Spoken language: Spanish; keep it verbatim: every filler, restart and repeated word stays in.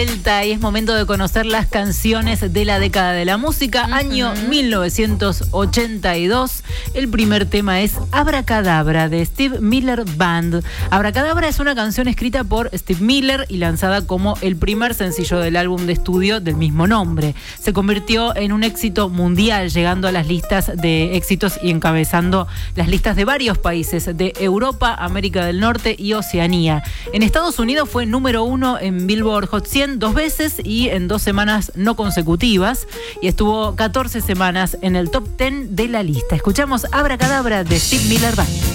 Y es momento de conocer las canciones de la década de la música, uh-huh. Año mil novecientos ochenta y dos. El primer tema es Abracadabra, de Steve Miller Band. Abracadabra es una canción escrita por Steve Miller y lanzada como el primer sencillo del álbum de estudio del mismo nombre. Se convirtió en un éxito mundial, llegando a las listas de éxitos y encabezando las listas de varios países de Europa, América del Norte y Oceanía. En Estados Unidos fue número uno en Billboard Hot cien dos veces y en dos semanas no consecutivas, y estuvo catorce semanas en el top diez de la lista. Escuchamos Abracadabra de Steve Miller Band.